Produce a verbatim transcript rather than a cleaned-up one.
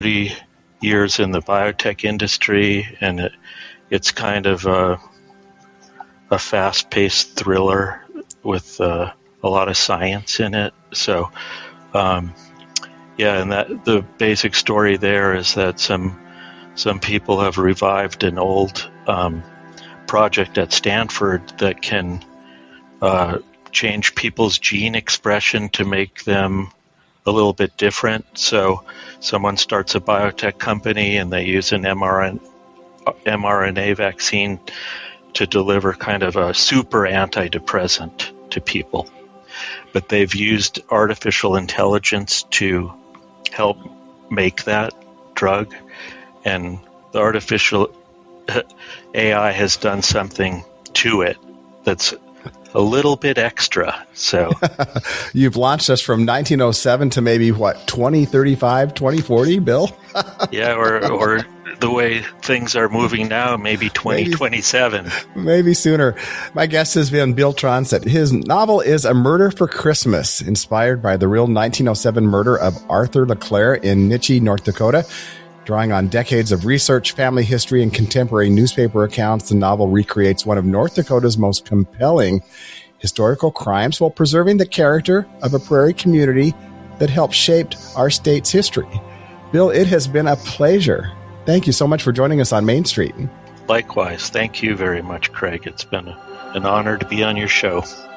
thirty years in the biotech industry, and it, it's kind of a, a fast-paced thriller with uh, a lot of science in it. So, um, yeah, and that the basic story there is that some some people have revived an old um, project at Stanford that can uh, change people's gene expression to make them a little bit different. So someone starts a biotech company and they use an mRNA vaccine to deliver kind of a super antidepressant to people. But they've used artificial intelligence to help make that drug, and the artificial A I has done something to it that's a little bit extra. So you've launched us from nineteen oh seven to maybe what, twenty thirty-five, twenty forty, Bill? Yeah, or or the way things are moving now, maybe twenty twenty-seven. Maybe, maybe sooner. My guest has been Bill Tronset. His novel is A Murder for Christmas, inspired by the real nineteen oh seven murder of Arthur LeClaire in Nitchie, North Dakota. Drawing on decades of research, family history, and contemporary newspaper accounts, the novel recreates one of North Dakota's most compelling historical crimes while preserving the character of a prairie community that helped shape our state's history. Bill, it has been a pleasure. Thank you so much for joining us on Main Street. Likewise. Thank you very much, Craig. It's been a, an honor to be on your show.